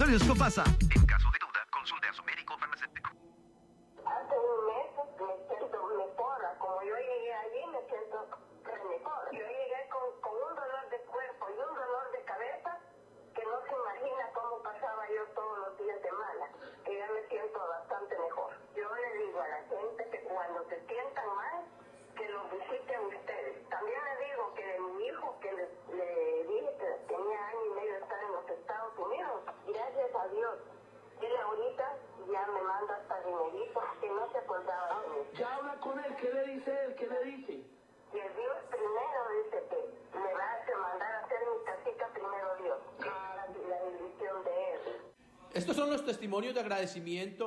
Laboratorios Copasa. En caso de duda, consulte a su médico farmacéutico. Hace un mes me siento mejor. Como yo llegué allí, me siento mejor. Yo llegué con un dolor de cuerpo y un dolor de cabeza que no se imagina cómo pasaba yo todos los días de mala. Que ya me siento bastante mejor. Yo le digo a la gente que cuando se sientan mal, que los visiten ustedes. También le digo que de mi hijo, que le dije que tenía año y medio de estar en los Estados Unidos, gracias a Dios, él ahorita ya me manda hasta dinerito que no se acordaba de mí. Ya habla con él, ¿qué le dice él? ¿Qué le dice? Que Dios primero dice que me va a mandar a hacer mi casita primero Dios. La bendición de él. Estos son los testimonios de agradecimiento